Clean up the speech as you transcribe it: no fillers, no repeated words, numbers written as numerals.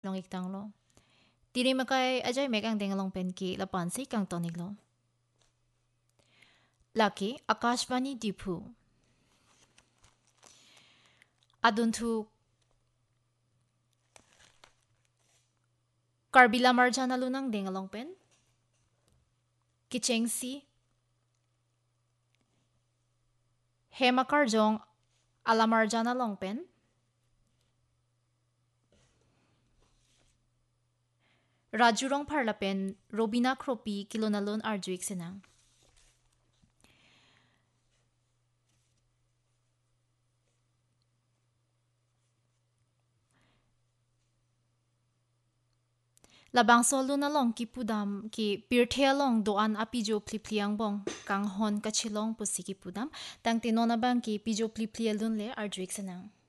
long iktang lo. Tiri makai ajay megang dengalong pen ki lapan si kang tonik lo. Laki Akashvani Dipu. Adun tu Karbila Marjana lunang dengalong pen. Kichengsi. Hema Karjong Alamarjana long pen. Rajurong Parlapen Robina Kropi Kilonalon Arjuik Sinang. Labang solo na long ki pudam ki pirthea long doan apijo plipliang bong kang hon kachilong pusi ki pudam tang tinona bang ki pijo pliplialun le arjuik Sinang.